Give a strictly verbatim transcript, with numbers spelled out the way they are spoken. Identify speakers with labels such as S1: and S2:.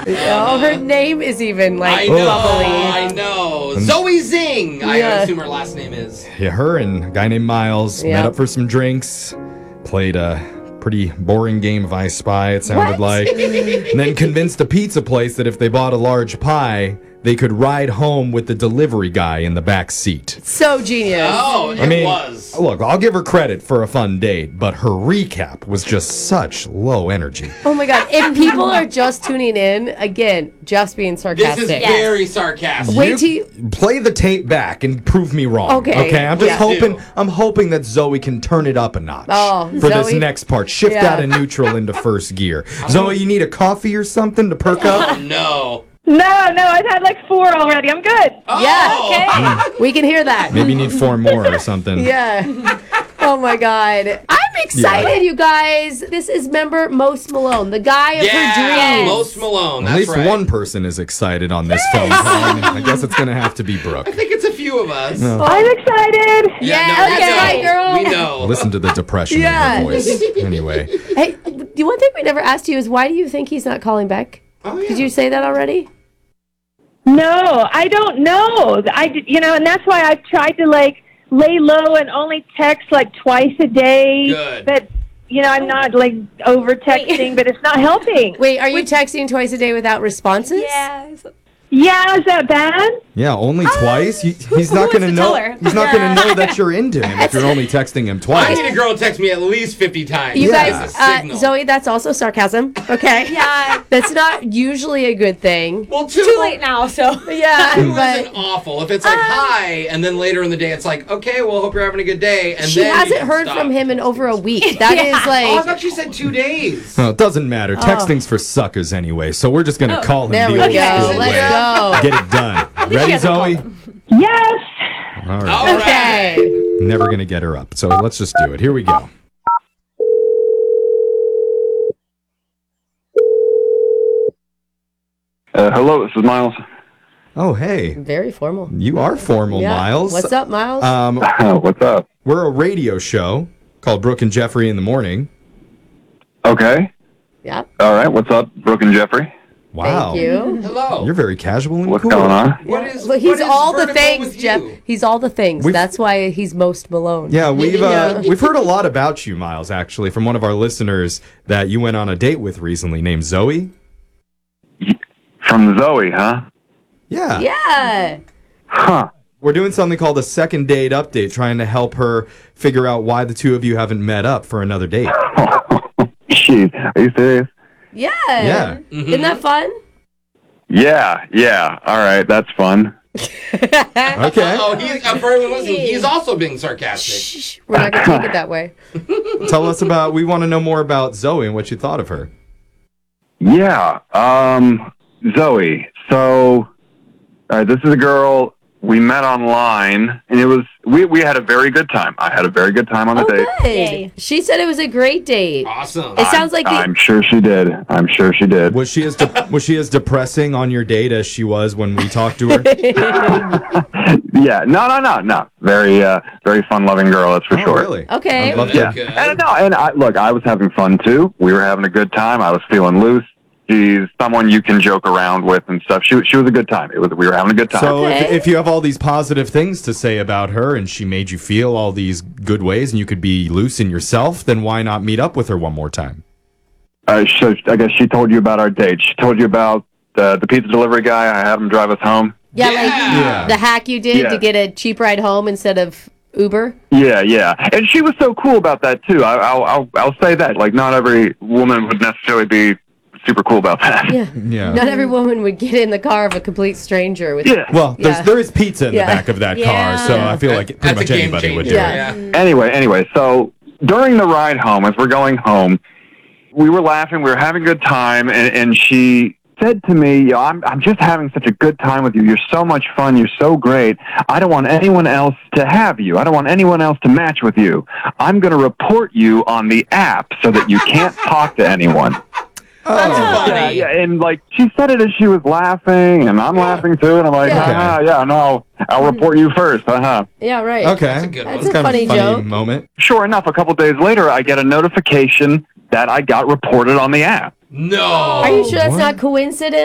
S1: Oh, her name is even like
S2: I know,
S1: bubbly.
S2: I know. Zoe Zing, I
S1: Yeah.
S2: assume her last name is.
S3: Yeah, her and a guy named Miles
S1: Yeah.
S3: met up for some drinks, played a pretty boring game of I Spy, it sounded
S1: What?
S3: like, and then convinced a pizza place that if they bought a large pie, they could ride home with the delivery guy in the back seat.
S1: So genius.
S2: Oh, it
S3: I mean,
S2: was.
S3: look, I'll give her credit for a fun date, but her recap was just such low energy.
S1: Oh my God. If people are just tuning in, again, Jeff's being
S2: This
S1: sarcastic.
S2: is very sarcastic.
S1: Wait till you...
S3: Play the tape back and prove me wrong.
S1: Okay,
S3: Okay. I'm just
S1: yeah.
S3: hoping.
S2: Do.
S3: I'm hoping that Zoe can turn it up a notch.
S1: Oh,
S3: for this
S1: Zoe?
S3: next part. Shift
S1: Yeah.
S3: out of neutral into first gear. Zoe, you need a coffee or something to perk
S2: Oh,
S3: up?
S2: no.
S4: No, no, I've had like four already. I'm good.
S2: Oh,
S1: Yeah, okay. We can hear that.
S3: Maybe you need four more or something.
S1: Yeah. Oh my God. I'm excited, you guys. This is member Most Malone, the guy of her
S2: Yeah,
S1: dreams.
S2: Most Malone.
S3: At
S2: That's
S3: least
S2: right.
S3: one person is excited on this phone call. I guess it's gonna have to be Brooke.
S2: I think it's a few of us.
S4: I'm excited.
S1: Yeah,
S2: no, we
S1: okay,
S2: know.
S1: right, girl.
S2: We know.
S3: Listen to the depression
S1: Yeah.
S3: in her voice. Anyway,
S1: Hey, the one thing we never asked you is why do you think he's not calling back?
S2: Oh, yeah.
S1: Did you say that already?
S4: No, I don't know. I, d- you know, and that's why I've tried to like lay low and only text like twice a day.
S2: Good.
S4: But you know, I'm not like over texting, but it's not helping.
S1: Wait, are you texting twice a day without responses?
S5: Yeah.
S4: Yeah, is that bad?
S3: yeah, only twice. You, he's
S5: who
S3: not gonna
S5: wants to
S3: know.
S5: tell her?
S3: He's not gonna know that you're into him if you're only texting him
S2: I
S3: twice.
S2: need a girl to text me at least fifty times.
S1: You
S3: Yeah.
S1: guys,
S2: As a
S1: uh,
S2: signal.
S1: Zoe, that's also sarcasm. Okay.
S5: Yeah.
S1: That's not usually a good thing.
S2: Well, too,
S5: Too late now, so.
S1: Yeah,
S2: Two
S1: but
S2: isn't awful. If it's like hi, and then later in the day it's like, okay, well, hope you're having a good day, and
S1: she
S2: then you
S1: hasn't
S2: can
S1: heard
S2: stop.
S1: from him in over a week. That is
S5: Yeah.
S2: Oh, I
S1: like,
S2: thought she said two days.
S3: No, it doesn't matter. Texting's for suckers anyway, so we're just gonna call him
S1: there
S3: the
S1: we
S3: old
S1: go.
S3: school
S1: Let's
S3: way.
S1: go.
S3: Get it done.
S5: she
S3: Ready,
S5: hasn't
S3: Zoe?
S5: called
S4: Yes.
S3: All right.
S2: All right.
S1: Okay.
S3: Never gonna get her up. So let's just do it. Here we go.
S6: Uh, hello, this is Miles.
S3: Oh, hey.
S1: Very formal.
S3: You are formal,
S1: Yeah.
S3: Miles.
S1: What's up, Miles?
S3: Um,
S6: What's up?
S3: we're a radio show called Brooke and Jeffrey in the Morning.
S6: Okay.
S1: yeah.
S6: All right. What's up, Brooke and Jeffrey?
S3: Wow.
S1: Thank you.
S2: Hello.
S3: You're very casual and
S6: What's
S3: cool.
S6: going on?
S2: What is?
S1: Look, he's
S2: what is
S1: all the
S2: vertical
S1: things,
S2: with
S1: Jeff.
S2: you?
S1: He's all the things.
S3: We've-
S1: That's why he's Most Malone.
S3: Yeah, we've uh,
S1: Yeah.
S3: we've heard a lot about you, Miles, actually, from one of our listeners that you went on a date with recently named Zoe.
S6: From Zoe, huh?
S3: Yeah.
S1: Yeah.
S6: Huh.
S3: We're doing something called a second date update, trying to help her figure out why the two of you haven't met up for another date.
S6: Jeez, are you serious?
S1: Yeah.
S3: Yeah.
S1: Isn't that fun?
S6: Yeah, yeah. All right, that's fun.
S3: Okay.
S2: Oh, he's, uh, for everyone listening, he's also being sarcastic.
S1: Shh, we're not going to take it that way.
S3: Tell us about, we want to know more about Zoe and what you thought of her.
S6: Yeah. Um, Zoe. So, all right, this is a girl we met online, and it was we we had a very good time. I had a very good time on the
S1: Oh,
S6: date.
S1: good.
S5: Yay.
S1: She said it was a great date.
S2: Awesome.
S1: It sounds like the,
S6: I'm sure she did. I'm sure she did.
S3: Was she as de- was she as depressing on your date as she was when we talked to her?
S6: Yeah. No, no, no, no. Very, uh, very fun-loving girl. That's for
S3: Oh,
S6: sure.
S3: really?
S1: Okay.
S3: I'd love
S6: Yeah.
S3: to.
S2: Good.
S6: And no, and I, look, I was having fun too. We were having a good time. I was feeling loose. She's someone you can joke around with and stuff. She she was a good time. It was we were having a good time.
S3: So if,
S1: Okay.
S3: if you have all these positive things to say about her and she made you feel all these good ways and you could be loose in yourself, then why not meet up with her one more time?
S6: uh, so I guess she told you about our date. She told you about uh, the pizza delivery guy. I had him drive us home.
S1: Yeah,
S2: Yeah.
S1: like
S3: Yeah.
S1: the hack you did
S6: Yeah.
S1: to get a cheap ride home instead of Uber.
S6: Yeah, yeah, and she was so cool about that too. I, I'll I'll I'll say that. Like, not every woman would necessarily be super cool about that.
S1: Yeah.
S3: Yeah.
S1: Not every woman would get in the car of a complete stranger with
S6: Yeah.
S3: Well, there's,
S1: Yeah.
S3: there is pizza in
S1: Yeah.
S3: the back of that
S5: Yeah.
S3: car, so I feel like pretty
S2: That's a
S3: much
S2: game
S3: anybody would do
S2: changer,
S3: it.
S1: Yeah.
S2: yeah.
S6: Anyway, anyway, so during the ride home, as we're going home, we were laughing, we were having a good time, and, and she said to me, Yo, I'm, I'm just having such a good time with you. You're so much fun. You're so great. I don't want anyone else to have you. I don't want anyone else to match with you. I'm going to report you on the app so that you can't talk to anyone.
S2: That's funny.
S6: Yeah, yeah, and like she said it as she was laughing, and I'm laughing too, and I'm like,
S1: Yeah.
S6: ah, yeah, no, I'll report you first, uh-huh.
S1: Yeah, right.
S3: Okay.
S2: That's a good
S1: That's
S2: one.
S1: a
S3: kind
S1: funny
S3: of a funny
S1: joke.
S3: moment.
S6: Sure enough, a couple days later, I get a notification that I got reported on the app.
S2: No.
S1: Are you sure that's
S3: What?
S1: not coincidence?